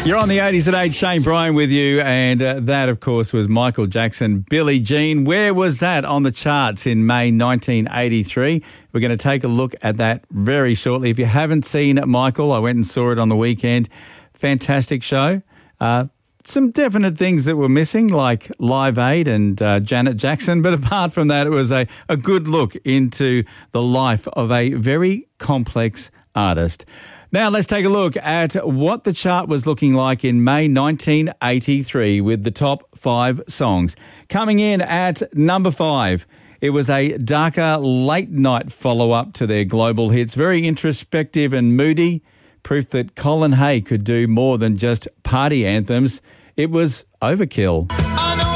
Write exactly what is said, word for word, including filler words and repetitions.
You're on the eighties at eight, Shane Bryan with you, and uh, that, of course, was Michael Jackson, Billie Jean. Where was that on the charts in May nineteen eighty-three? We're going to take a look at that very shortly. If you haven't seen Michael, I went and saw it on the weekend. Fantastic show. Uh, some definite things that were missing, like Live Aid and uh, Janet Jackson, but apart from that, it was a, a good look into the life of a very complex artist. Now let's take a look at what the chart was looking like in May nineteen eighty-three with the top five songs. Coming in at number five, it was a darker late-night follow-up to their global hits, very introspective and moody, proof that Colin Hay could do more than just party anthems. It was Overkill.